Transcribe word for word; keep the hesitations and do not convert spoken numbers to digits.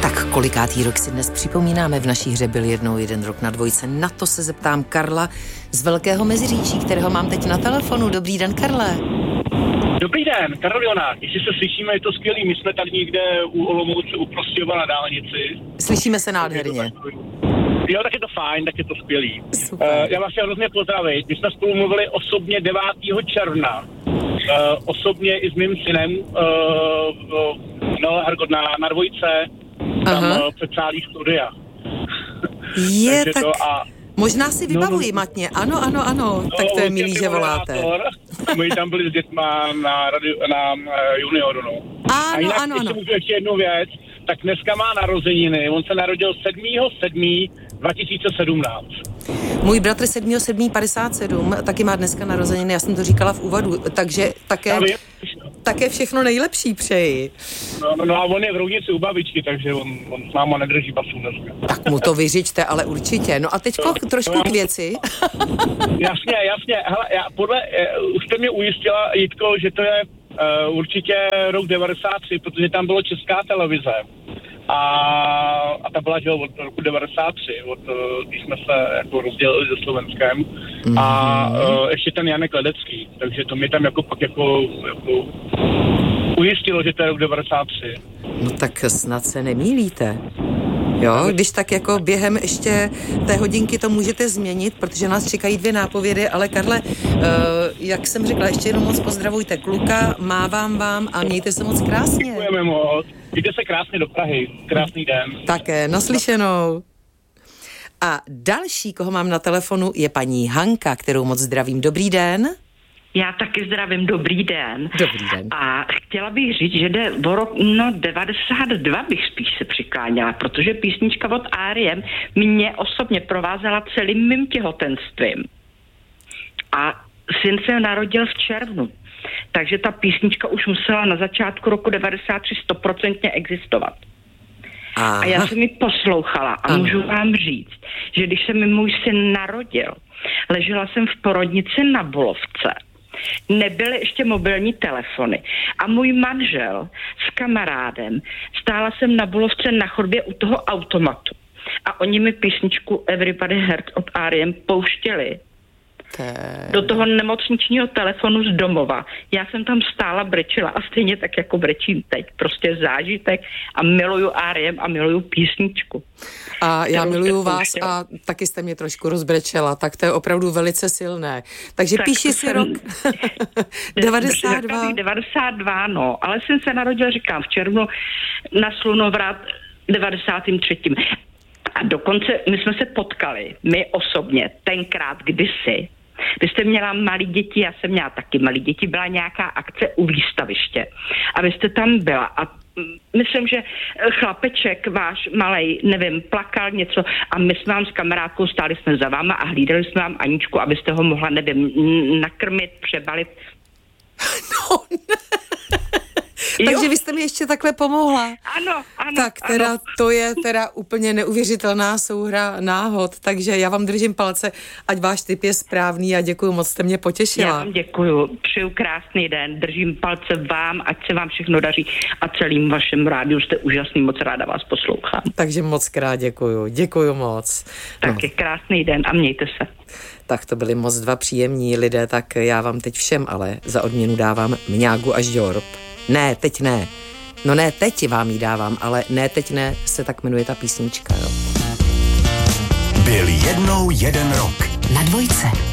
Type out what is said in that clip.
Tak kolikátý rok si dnes připomínáme v naší hře Byl jednou jeden rok na dvojce. Na to se zeptám Karla z Velkého Meziříčí, kterého mám teď na telefonu. Dobrý den, Karle. Dobrý den, Karol Jonák. Jestli se slyšíme, je to skvělý. My jsme tady někde u Olomouce u Prostějova na dálnici. Slyšíme se nádherně. Jo, tak je to fajn, tak je to skvělý. Super. Uh, já vás chtěl hrozně pozdravit. My jsme spolu mluvili osobně devátého června. Uh, osobně i s mým synem uh, no, na, na dvojce. Tam uh, před sálí studia. Je, tak to a... možná si vybavuji no, no, matně. Ano, ano, ano. No, tak to je milý, že voláte. My tam byli s dětma na, radio, na uh, junioru, no. Ano, a jinak ano, ještě ano. můžu ještě jednu věc. Tak dneska má narozeniny. On se narodil sedmého sedmého dva tisíce sedmnáct. Můj bratr sedmého sedmého padesát sedm taky má dneska narozeniny, já jsem to říkala v úvodu, takže také, také všechno nejlepší přeji. No, no a on je v Roudnici u babičky, takže on, on s náma nedrží pasu dneska. Tak mu to vyřiďte, ale určitě. No a teďko no, trošku no, k věci. Jasně, jasně. Hele, já podle, už jste mě ujistila, Jitko, že to je uh, určitě rok devadesát tři, protože tam bylo Česká televize. A, a ta byla, že od roku devadesát tři, od, když jsme se jako rozdělili se Slovenskem. Mm-hmm. A uh, ještě ten Janek Ledecký, takže to mě tam jako pak jako, jako ujistilo, že to je rok devadesát tři. No tak snad se nemýlíte. Jo, když tak jako během ještě té hodinky to můžete změnit, protože nás čekají dvě nápovědy, ale Karle, uh, jak jsem řekla, ještě jenom moc pozdravujte kluka, mávám vám a mějte se moc krásně. Děkujeme moc. Jděte se krásně do Prahy. Krásný den. Také, naslyšenou. A další, koho mám na telefonu, je paní Hanka, kterou moc zdravím. Dobrý den. Já taky zdravím, dobrý den. Dobrý den. A chtěla bych říct, že jde o rok no, devadesát dva bych spíš se přikláněla, protože písnička od R E M mě osobně provázela celým mým těhotenstvím. A syn se narodil v červnu. Takže ta písnička už musela na začátku roku devadesát tři stoprocentně existovat. Aha. A já jsem ji poslouchala a ano. Můžu vám říct, že když se mi můj syn narodil, ležela jsem v porodnici na Bulovce. Nebyly ještě mobilní telefony. A můj manžel s kamarádem, stála jsem na Bulovce na chodbě u toho automatu. A oni mi písničku Everybody Hurt od R E M pouštěli. Do toho nemocničního telefonu z domova. Já jsem tam stála, brečila a stejně tak jako brečím teď. Prostě zážitek a miluju R E M a miluju písničku. A já miluju vás a taky jste mě trošku rozbrečela, tak to je opravdu velice silné. Takže tak píši si rok devadesát dva. devadesát dva, no, ale jsem se narodil, říkám, v červnu na slunovrat devadesátým třetím. A dokonce my jsme se potkali, my osobně, tenkrát kdysi, vy jste měla malý děti, já jsem měla taky malý děti, byla nějaká akce u výstaviště a vy jste tam byla a myslím, že chlapeček váš malej, nevím, plakal něco a my jsme vám s kamarádkou stáli jsme za váma a hlídali jsme vám Aničku, abyste ho mohla, nevím, nakrmit, přebalit. No, takže vy jste mi ještě takhle pomohla. Ano, ano. Tak teda ano. To je teda úplně neuvěřitelná souhra náhod, takže já vám držím palce, ať váš tip je správný a děkuju moc, jste mě potěšila. Já vám děkuju, přeju krásný den, držím palce vám, ať se vám všechno daří a celým vašem rádiu jste úžasný, moc ráda vás poslouchám. Takže moc krát děkuju, děkuju moc. Taky no. Krásný den a mějte se. Tak to byli moc dva příjemní lidé, tak já vám teď všem ale za odměnu dávám mňágu až děrb. Ne, teď ne. No ne, teď vám ji dávám, ale ne, teď ne, se tak jmenuje ta písnička, jo. Byl jednou jeden rok. Na dvojce.